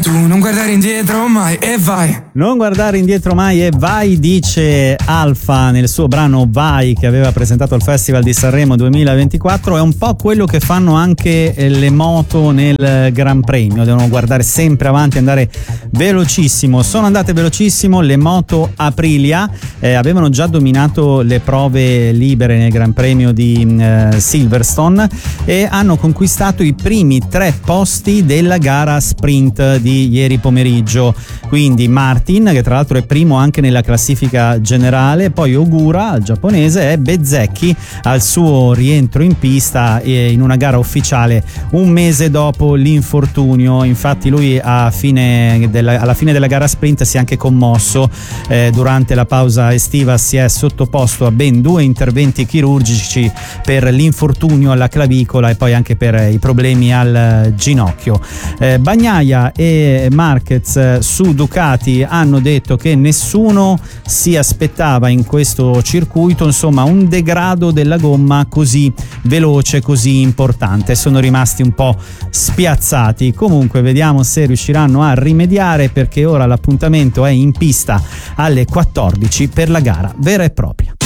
Tu non guardare indietro mai e vai. Non guardare indietro mai e vai, dice Alfa nel suo brano Vai, che aveva presentato al Festival di Sanremo 2024. È un po' quello che fanno anche le moto nel Gran Premio, devono guardare sempre avanti, andare velocissimo. Sono andate velocissimo le moto Aprilia, avevano già dominato le prove libere nel Gran Premio di Silverstone e hanno conquistato i primi 3 posti della gara sprint di ieri pomeriggio. Quindi Martin, che tra l'altro è primo anche nella classifica generale, poi Ogura, il giapponese, e Bezzecchi al suo rientro in pista in una gara ufficiale un mese dopo l'infortunio. Infatti lui alla fine della gara sprint si è anche commosso, durante la pausa estiva si è sottoposto a ben 2 interventi chirurgici per l'infortunio alla clavicola e poi anche per i problemi al ginocchio. Bagnaia e Marquez su Ducati hanno detto che nessuno si aspettava in questo circuito, insomma, un degrado della gomma così veloce, così importante. Sono rimasti un po' spiazzati. Comunque vediamo se riusciranno a rimediare, perché ora l'appuntamento è in pista alle 14 per la gara vera e propria.